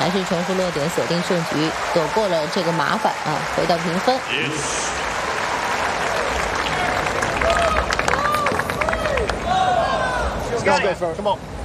还是全数落点锁定胜局，躲过了这个麻烦啊，回到平分。 Let's go, Come on.